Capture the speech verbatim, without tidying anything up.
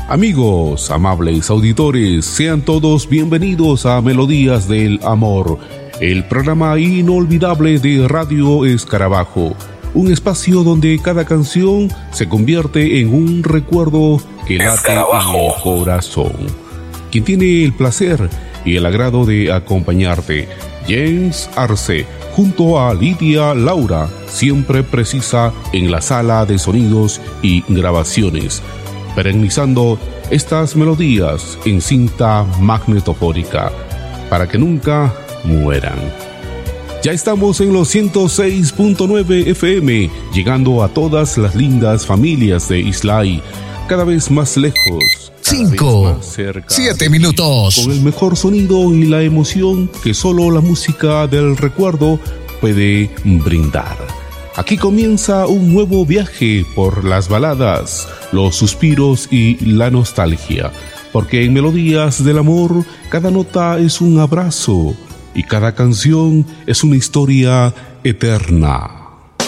Amigos, amables auditores, sean todos bienvenidos a Melodías del Amor, el programa inolvidable de Radio Escarabajo, un espacio donde cada canción se convierte en un recuerdo que late en el corazón. Quien tiene el placer y el agrado de acompañarte, James Arce, junto a Lidia Laura, siempre precisa en la sala de sonidos y grabaciones, perennizando estas melodías en cinta magnetofónica para que nunca mueran. Ya estamos en los ciento seis punto nueve F M, llegando a todas las lindas familias de Islay, cada vez más lejos, cinco, siete minutos, con el mejor sonido y la emoción que solo la música del recuerdo puede brindar. Aquí comienza un nuevo viaje por las baladas, los suspiros y la nostalgia, porque en Melodías del Amor cada nota es un abrazo y cada canción es una historia eterna.